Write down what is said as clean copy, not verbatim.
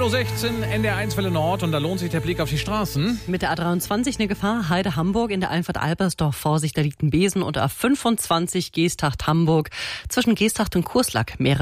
10.16 Uhr, NDR1 Welle Nord, und da lohnt sich der Blick auf die Straßen. Mit der A23 eine Gefahr, Heide-Hamburg, in der Einfahrt Albersdorf Vorsicht, da liegt ein Besen, und A25 Geesthacht-Hamburg zwischen Geesthacht und Kurslack mehrere